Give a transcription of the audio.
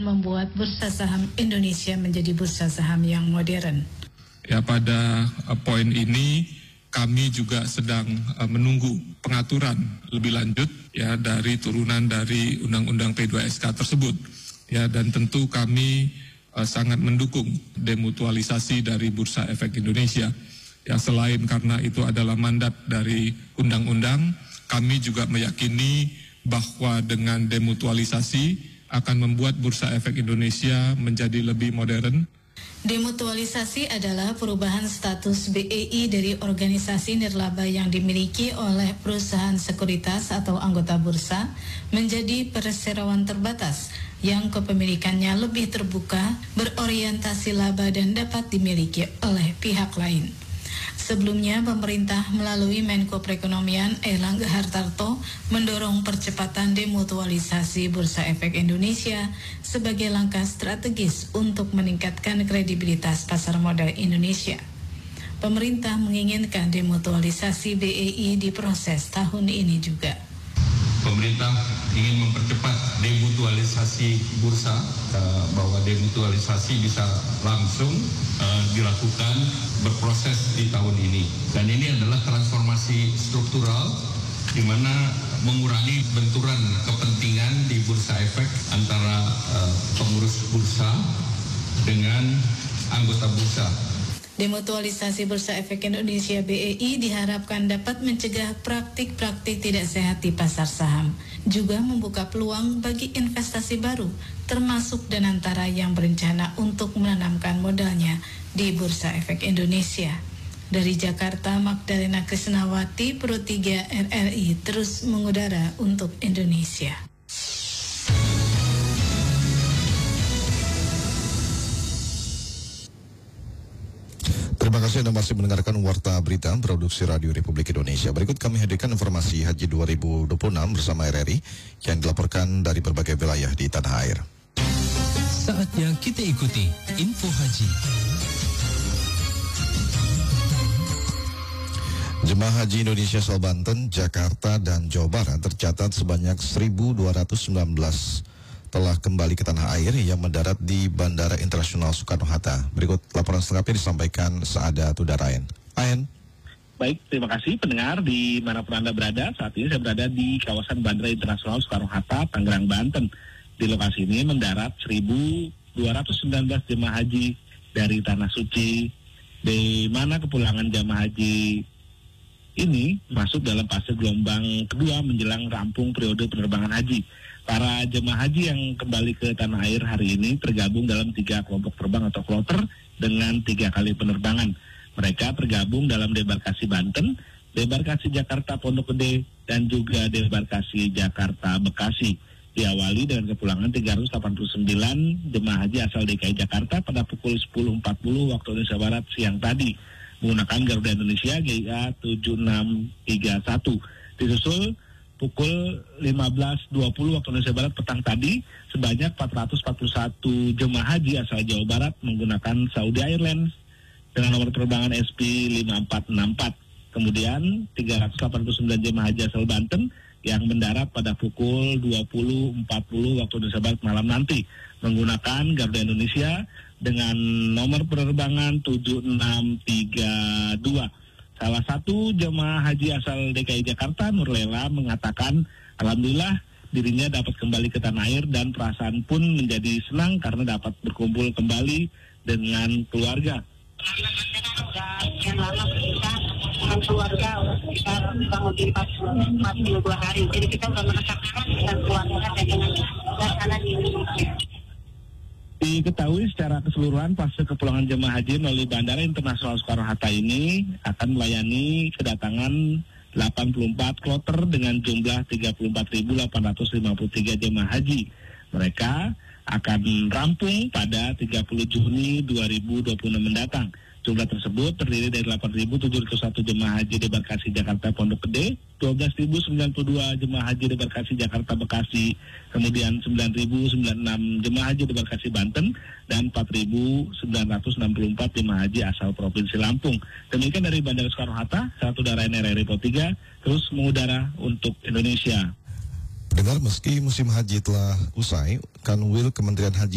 membuat bursa saham Indonesia menjadi bursa saham yang modern? Ya, pada poin ini kami juga sedang menunggu pengaturan lebih lanjut ya dari turunan dari Undang-Undang P2SK tersebut. Ya, dan tentu kami sangat mendukung demutualisasi dari Bursa Efek Indonesia. Ya, selain karena itu adalah mandat dari undang-undang, kami juga meyakini bahwa dengan demutualisasi akan membuat Bursa Efek Indonesia menjadi lebih modern. Demutualisasi adalah perubahan status BEI dari organisasi nirlaba yang dimiliki oleh perusahaan sekuritas atau anggota bursa menjadi perseroan terbatas yang kepemilikannya lebih terbuka, berorientasi laba dan dapat dimiliki oleh pihak lain. Sebelumnya, pemerintah melalui Menko Perekonomian Airlangga Hartarto mendorong percepatan demutualisasi Bursa Efek Indonesia sebagai langkah strategis untuk meningkatkan kredibilitas pasar modal Indonesia. Pemerintah menginginkan demutualisasi BEI diproses tahun ini juga. Pemerintah ingin mempercepat demutualisasi bursa, bahwa demutualisasi bisa langsung dilakukan berproses di tahun ini. Dan ini adalah transformasi struktural di mana mengurangi benturan kepentingan di Bursa Efek antara pengurus bursa dengan anggota bursa. Demutualisasi Bursa Efek Indonesia BEI diharapkan dapat mencegah praktik-praktik tidak sehat di pasar saham, juga membuka peluang bagi investasi baru, termasuk Danantara yang berencana untuk menanamkan modalnya di Bursa Efek Indonesia. Dari Jakarta, Magdalena Krisnawati, Pro 3 RRI terus mengudara untuk Indonesia. Terima kasih Anda masih mendengarkan Warta Berita Produksi Radio Republik Indonesia. Berikut kami hadirkan informasi Haji 2026 bersama RRI yang dilaporkan dari berbagai wilayah di tanah air. Saatnya kita ikuti info haji. Jemaah Haji Indonesia asal Banten, Jakarta, dan Jawa Barat tercatat sebanyak 1.219 telah kembali ke tanah air yang mendarat di Bandara Internasional Soekarno-Hatta. Berikut laporan selengkapnya disampaikan Saada Tudarain. Ayan. Baik, terima kasih pendengar dimanapun Anda berada. Saat ini saya berada di kawasan Bandara Internasional Soekarno-Hatta, Tangerang, Banten. Di lokasi ini mendarat 1.219 jemaah haji dari Tanah Suci, di mana kepulangan jemaah haji ini masuk dalam fase gelombang kedua menjelang rampung periode penerbangan haji. Para jemaah haji yang kembali ke tanah air hari ini tergabung dalam 3 kelompok terbang atau kloter dengan 3 kali penerbangan. Mereka tergabung dalam debarkasi Banten, debarkasi Jakarta Pondok Gede, dan juga debarkasi Jakarta Bekasi. Diawali dengan kepulangan 389 jemaah haji asal DKI Jakarta pada pukul 10.40 waktu Indonesia Barat siang tadi menggunakan Garuda Indonesia GIA 7631. Disusul pukul 15.20 waktu Indonesia Barat petang tadi, sebanyak 441 jemaah haji asal Jawa Barat menggunakan Saudi Airlines dengan nomor penerbangan SP5464. Kemudian 389 jemaah haji asal Banten yang mendarat pada pukul 20.40 waktu Indonesia Barat malam nanti menggunakan Garuda Indonesia dengan nomor penerbangan 7632. Salah satu jemaah haji asal DKI Jakarta, Nurlela, mengatakan alhamdulillah dirinya dapat kembali ke tanah air dan perasaan pun menjadi senang karena dapat berkumpul kembali dengan keluarga. Sekian lama kita dengan keluarga sekitar kurang lebih 42 hari. Jadi kita sudah merasakan dengan keluarga dan dengan suasana di Indonesia. Diketahui secara keseluruhan fase kepulangan jemaah haji melalui Bandara Internasional Soekarno-Hatta ini akan melayani kedatangan 84 kloter dengan jumlah 34.853 jemaah haji. Mereka akan rampung pada 30 Juni 2026 mendatang. Jumlah tersebut terdiri dari 8.701 jemaah haji debarkasi Jakarta Pondok Gede, 12.092 jemaah haji debarkasi Jakarta Bekasi, kemudian 9.096 jemaah haji debarkasi Banten, dan 4.964 jemaah haji asal Provinsi Lampung. Demikian dari Bandara Soekarno-Hatta, satu udara RRI Pro 3, terus mengudara untuk Indonesia. Dengar, meski musim haji telah usai, Kanwil Kementerian Haji